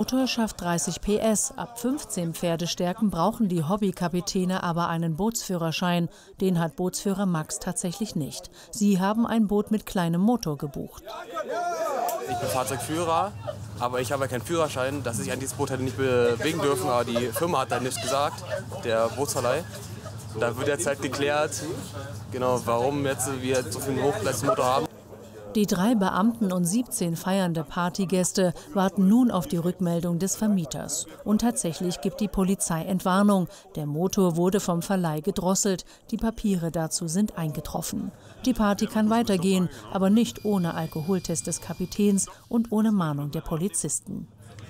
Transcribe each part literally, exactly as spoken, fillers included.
Motor schafft dreißig P S. Ab fünfzehn Pferdestärken brauchen die Hobbykapitäne aber einen Bootsführerschein. Den hat Bootsführer Max tatsächlich nicht. Sie haben ein Boot mit kleinem Motor gebucht. Ich bin Fahrzeugführer, aber ich habe keinen Führerschein, dass ich an dieses Boot hätte nicht bewegen dürfen. Aber die Firma hat da nichts gesagt, der Bootsverleih. Da wird jetzt halt geklärt, genau, warum jetzt wir so viel Hochleistungsmotor haben. Die drei Beamten und siebzehn feiernde Partygäste warten nun auf die Rückmeldung des Vermieters. Und tatsächlich gibt die Polizei Entwarnung. Der Motor wurde vom Verleih gedrosselt. Die Papiere dazu sind eingetroffen. Die Party kann weitergehen, aber nicht ohne Alkoholtest des Kapitäns und ohne Mahnung der Polizisten.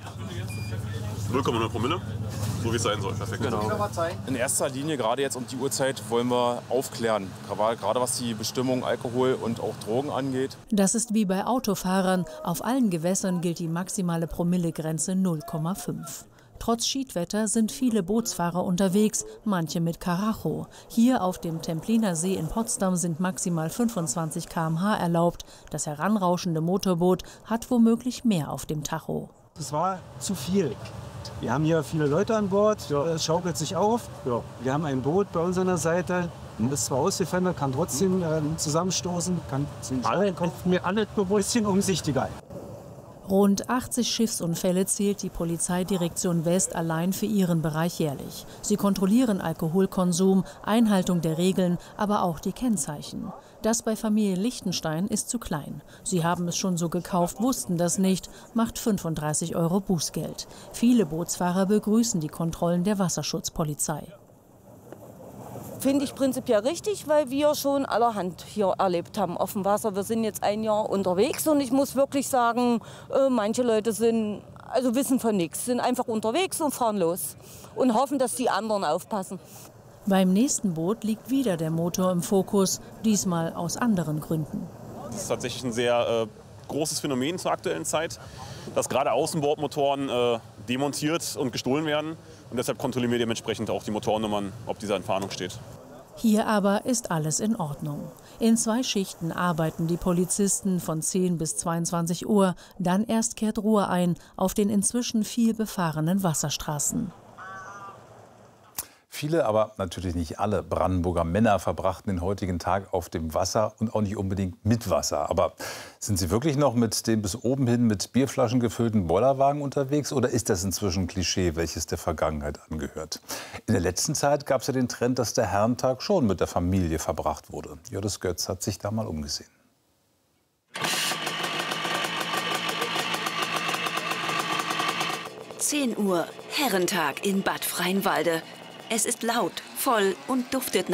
null Komma null Promille, so wie es sein soll. Perfekt. Genau. In erster Linie, gerade jetzt um die Uhrzeit, wollen wir aufklären. Gerade was die Bestimmung Alkohol und auch Drogen angeht. Das ist wie bei Autofahrern. Auf allen Gewässern gilt die maximale Promillegrenze null Komma fünf. Trotz Schiedwetter sind viele Bootsfahrer unterwegs, manche mit Karacho. Hier auf dem Templiner See in Potsdam sind maximal fünfundzwanzig Kilometer pro Stunde erlaubt. Das heranrauschende Motorboot hat womöglich mehr auf dem Tacho. Das war zu viel. Wir haben hier viele Leute an Bord, es schaukelt sich auf. Ja. Wir haben ein Boot bei uns an der Seite, ist zwar ausgefedert, kann trotzdem äh, zusammenstoßen, kann alle, kommt mir alles bewusst umsichtiger. Rund achtzig Schiffsunfälle zählt die Polizeidirektion West allein für ihren Bereich jährlich. Sie kontrollieren Alkoholkonsum, Einhaltung der Regeln, aber auch die Kennzeichen. Das bei Familie Lichtenstein ist zu klein. Sie haben es schon so gekauft, wussten das nicht, macht fünfunddreißig Euro Bußgeld. Viele Bootsfahrer begrüßen die Kontrollen der Wasserschutzpolizei. Finde ich prinzipiell richtig, weil wir schon allerhand hier erlebt haben auf dem Wasser. Wir sind jetzt ein Jahr unterwegs und ich muss wirklich sagen, äh, manche Leute sind, also wissen von nichts, sind einfach unterwegs und fahren los und hoffen, dass die anderen aufpassen. Beim nächsten Boot liegt wieder der Motor im Fokus, diesmal aus anderen Gründen. Das ist tatsächlich ein sehr äh, großes Phänomen zur aktuellen Zeit, dass gerade Außenbordmotoren äh, demontiert und gestohlen werden. Und deshalb kontrollieren wir dementsprechend auch die Motornummern, ob dieser in Fahndung steht. Hier aber ist alles in Ordnung. In zwei Schichten arbeiten die Polizisten von zehn bis zweiundzwanzig Uhr. Dann erst kehrt Ruhe ein auf den inzwischen viel befahrenen Wasserstraßen. Viele, aber natürlich nicht alle Brandenburger Männer verbrachten den heutigen Tag auf dem Wasser und auch nicht unbedingt mit Wasser. Aber sind sie wirklich noch mit dem bis oben hin mit Bierflaschen gefüllten Bollerwagen unterwegs oder ist das inzwischen ein Klischee, welches der Vergangenheit angehört? In der letzten Zeit gab es ja den Trend, dass der Herrentag schon mit der Familie verbracht wurde. Jördes Götz hat sich da mal umgesehen. zehn Uhr, Herrentag in Bad Freienwalde. Es ist laut, voll und duftet nach